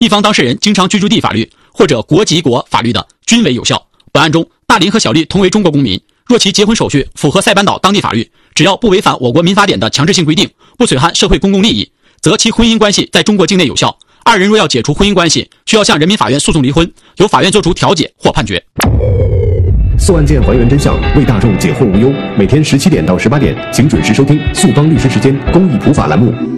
一方当事人经常居住地法律或者国籍国法律的，均为有效。本案中，大林和小丽同为中国公民，若其结婚手续符合塞班岛当地法律，只要不违反我国民法典的强制性规定，不损害社会公共利益，则其婚姻关系在中国境内有效。二人若要解除婚姻关系，需要向人民法院诉讼离婚，由法院作出调解或判决。 诉案件还原真相，为大众解惑无忧。每天17点到18点，请准时收听素方律师时间公益普法栏目。